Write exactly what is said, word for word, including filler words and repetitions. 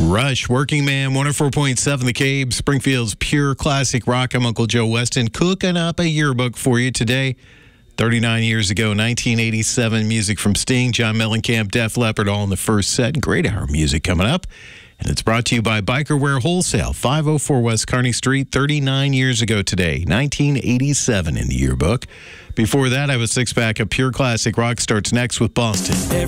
Rush, Working Man, one oh four point seven The Cape, Springfield's pure classic rock. I'm Uncle Joe Weston, cooking up a yearbook for you today. thirty-nine years ago, nineteen eighty-seven, music from Sting, John Mellencamp, Def Leppard, all in the first set. Great hour music coming up. And it's brought to you by Biker Wear Wholesale, five oh four West Kearney Street, thirty-nine years ago today, nineteen eighty-seven in the yearbook. Before that, I have a six-pack of pure classic rock. Starts next with Boston.